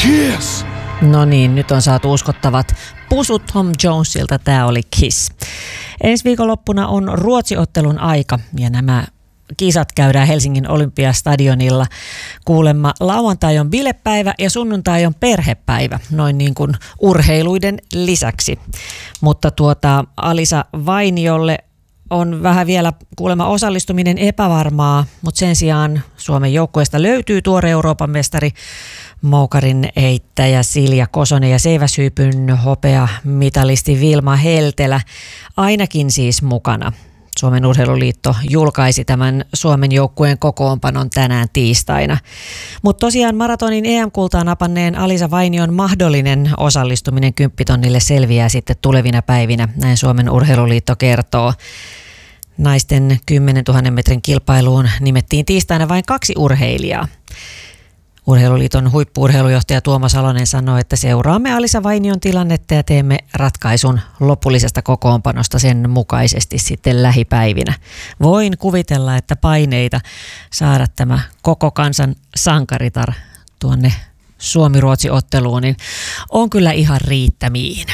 Kiss! No niin, nyt on saatu uskottavat pusut Tom Jonesilta. Tämä oli Kiss. Ensi viikonloppuna on Ruotsi-ottelun aika ja nämä kisat käydään Helsingin Olympiastadionilla. Kuulemma lauantai on bilepäivä ja sunnuntai on perhepäivä, noin niin kuin urheiluiden lisäksi. Mutta Alisa Vainiolle on vähän vielä kuulemma osallistuminen epävarmaa, mutta sen sijaan Suomen joukkueesta löytyy tuore Euroopan mestari moukarin heittäjä Silja Kosonen ja seiväshyypyn hopeamitalisti Vilma Heltelä ainakin siis mukana. Suomen urheiluliitto julkaisi tämän Suomen joukkueen kokoonpanon tänään tiistaina. Mutta tosiaan maratonin EM-kultaa napanneen Alisa Vainion mahdollinen osallistuminen 10-tonnille selviää sitten tulevina päivinä, näin Suomen urheiluliitto kertoo. Naisten 10 000 metrin kilpailuun nimettiin tiistaina vain 2 urheilijaa. Urheiluliiton huippu-urheilujohtaja Tuomas Salonen sanoi, että seuraamme Alisa Vainion tilannetta ja teemme ratkaisun lopullisesta kokoonpanosta sen mukaisesti sitten lähipäivinä. Voin kuvitella, että paineita saada tämä koko kansan sankaritar tuonne Suomi-Ruotsi-otteluun niin on kyllä ihan riittämiin.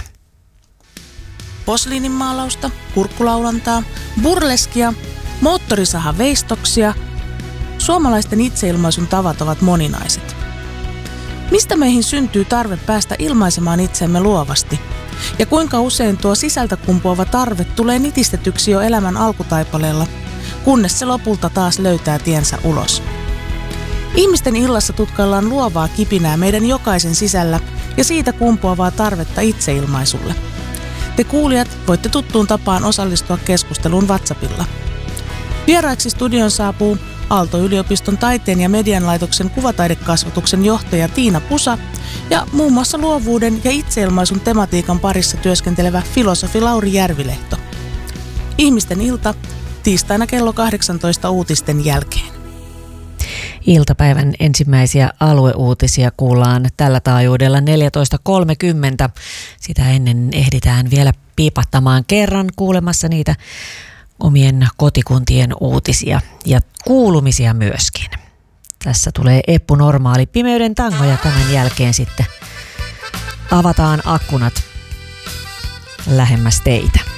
Posliininmaalausta, kurkkulaulantaa, burleskia, moottorisahaveistoksia. Suomalaisten itseilmaisun tavat ovat moninaiset. Mistä meihin syntyy tarve päästä ilmaisemaan itsemme luovasti? Ja kuinka usein tuo sisältä kumpuava tarve tulee nitistetyksi jo elämän alkutaipaleella, kunnes se lopulta taas löytää tiensä ulos? Ihmisten illassa tutkaillaan luovaa kipinää meidän jokaisen sisällä ja siitä kumpuavaa tarvetta itseilmaisulle. Te kuulijat voitte tuttuun tapaan osallistua keskusteluun WhatsAppilla. Vieraiksi studion saapuu Aalto-yliopiston taiteen ja median laitoksen kuvataidekasvatuksen johtaja Tiina Pusa ja muun muassa luovuuden ja itseilmaisun tematiikan parissa työskentelevä filosofi Lauri Järvilehto. Ihmisten ilta tiistaina kello 18 uutisten jälkeen. Iltapäivän ensimmäisiä alueuutisia kuullaan tällä taajuudella 14.30. Sitä ennen ehditään vielä piipattamaan kerran kuulemassa niitä omien kotikuntien uutisia ja kuulumisia myöskin. Tässä tulee Eppu Normaali pimeyden tango ja tämän jälkeen sitten avataan akkunat lähemmäs teitä.